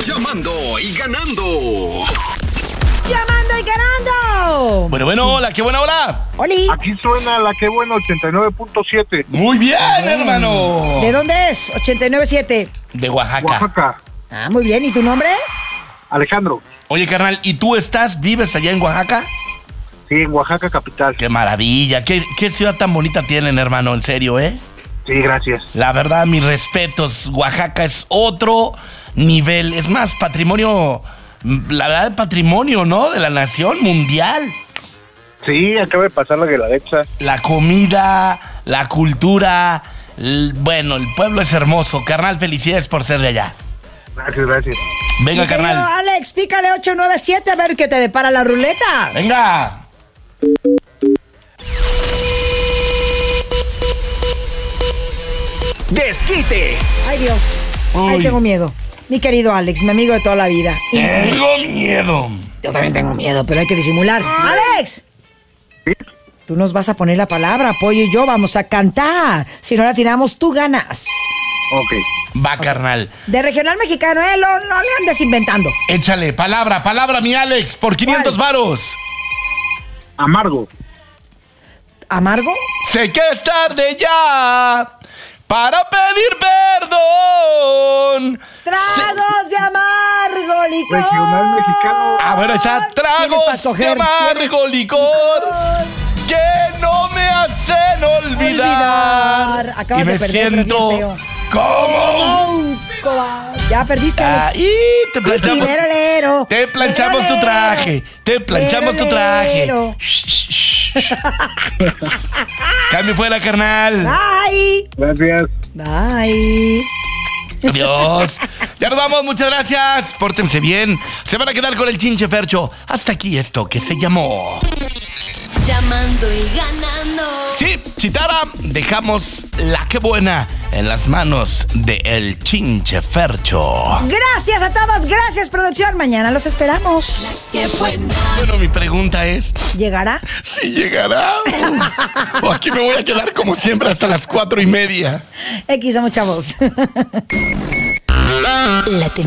Llamando y ganando. ¡Llamando y ganando! Bueno, hola, qué buena hora. ¡Oli! Aquí suena la que buena 89.7. Muy bien, hermano. ¿De dónde es? 89.7. De Oaxaca. Oaxaca. Ah, muy bien. ¿Y tu nombre? Alejandro. Oye, carnal, ¿y tú vives allá en Oaxaca? Sí, en Oaxaca capital. Qué maravilla. ¿Qué ciudad tan bonita tienen, hermano? En serio, ¿eh? Sí, gracias. La verdad, mis respetos. Oaxaca es otro nivel. Es más, patrimonio, la verdad, patrimonio, ¿no? De la nación mundial. Sí, acaba de pasar la Guelaguetza. La comida, la cultura. Bueno, el pueblo es hermoso. Carnal, felicidades por ser de allá. Gracias, gracias. Venga, Mi querido carnal. Alex, pícale 897 a ver qué te depara la ruleta. Venga. Desquite. Ay, Dios. Ay, Uy. tengo miedo. Mi querido Alex, mi amigo de toda la vida. Y Tengo miedo. yo también tengo miedo, pero hay que disimular. ¡Alex! ¿Sí? Tú nos vas a poner la palabra, Pollo y yo vamos a cantar. Si no la tiramos, tú ganas. Ok. Va, carnal. De regional mexicano, no le andes inventando. Échale, palabra, mi Alex, por 500 varos. Amargo. ¿Amargo? Sé que es tarde ya para pedir perdón. Tragos de amargo licor. Regional mexicano. Ah, bueno, está Tienes tragos para de escoger, amargo licor que no me hacen olvidar. Acabas y de me perder, pero siento bien feo. como Un cobarde. Ya perdiste, Alex. y te planchamos. Lero, lero. Te planchamos tu Lero, traje. Te planchamos tu traje. lero. Cambio fuera, carnal. Bye. Gracias. Bye. Adiós. Ya nos vamos, muchas gracias. Pórtense bien. Se van a quedar con el Chinche Fercho. Hasta aquí esto que se llamó. Llamando y ganando. Sí, Chitara, dejamos la que buena en las manos de el Chinche Fercho. Gracias a todos. Gracias, producción. Mañana los esperamos. Qué buena. Bueno, mi pregunta es, ¿Llegará? ¿si llegará? O aquí me voy a quedar como siempre hasta las 4:30. X, somos chavos. La